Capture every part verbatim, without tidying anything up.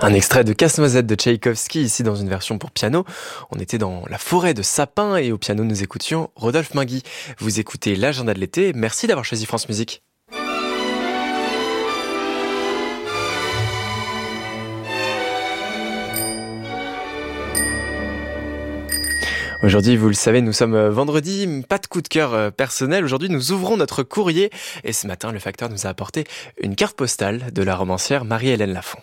Un extrait de Casse-Noisette de Tchaïkovski, ici dans une version pour piano. On était dans la forêt de sapins et au piano nous écoutions Rodolphe Mingui. Vous écoutez l'agenda de l'été, merci d'avoir choisi France Musique. Aujourd'hui, vous le savez, nous sommes vendredi, pas de coup de cœur personnel. Aujourd'hui, nous ouvrons notre courrier et ce matin, le facteur nous a apporté une carte postale de la romancière Marie-Hélène Lafont.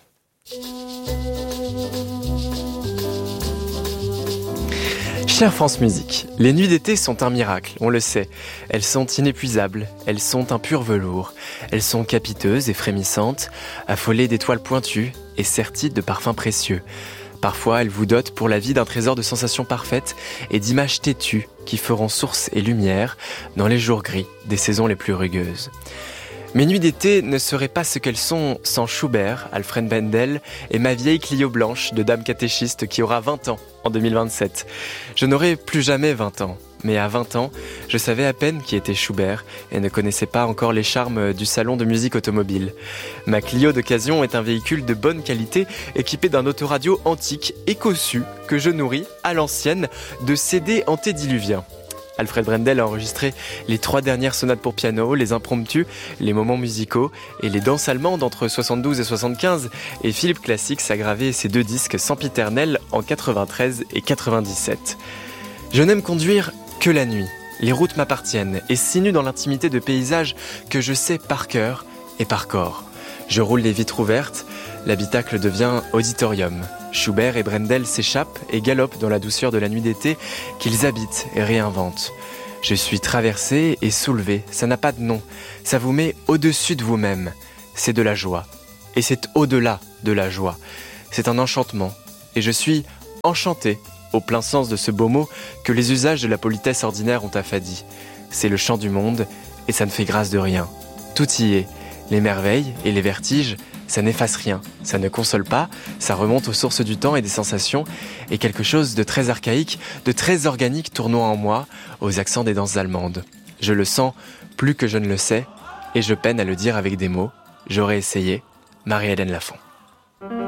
Chère France Musique, les nuits d'été sont un miracle, on le sait. Elles sont inépuisables, elles sont un pur velours. Elles sont capiteuses et frémissantes, affolées d'étoiles pointues et serties de parfums précieux. Parfois, elles vous dotent pour la vie d'un trésor de sensations parfaites et d'images têtues qui feront source et lumière dans les jours gris des saisons les plus rugueuses. Mes nuits d'été ne seraient pas ce qu'elles sont sans Schubert, Alfred Brendel et ma vieille Clio blanche de dame catéchiste qui aura vingt ans en deux mille vingt-sept. Je n'aurai plus jamais vingt ans, mais à vingt ans, je savais à peine qui était Schubert et ne connaissais pas encore les charmes du salon de musique automobile. Ma Clio d'occasion est un véhicule de bonne qualité équipé d'un autoradio antique et cossu que je nourris à l'ancienne de C D antédiluviens. Alfred Brendel a enregistré les trois dernières sonates pour piano, les impromptus, les moments musicaux et les danses allemandes entre soixante-douze et soixante-quinze. Et Philippe Classics a gravé ces deux disques sempiternels en quatre-vingt-treize et quatre-vingt-dix-sept. Je n'aime conduire que la nuit. Les routes m'appartiennent et si nu dans l'intimité de paysages que je sais par cœur et par corps. Je roule les vitres ouvertes, l'habitacle devient auditorium. Schubert et Brendel s'échappent et galopent dans la douceur de la nuit d'été qu'ils habitent et réinventent. Je suis traversé et soulevé, ça n'a pas de nom. Ça vous met au-dessus de vous-même. C'est de la joie. Et c'est au-delà de la joie. C'est un enchantement. Et je suis enchanté, au plein sens de ce beau mot que les usages de la politesse ordinaire ont affadi. C'est le chant du monde et ça ne fait grâce de rien. Tout y est. Les merveilles et les vertiges, ça n'efface rien, ça ne console pas, ça remonte aux sources du temps et des sensations, et quelque chose de très archaïque, de très organique tournoie en moi, aux accents des danses allemandes. Je le sens plus que je ne le sais, et je peine à le dire avec des mots. J'aurais essayé, Marie-Hélène Lafont.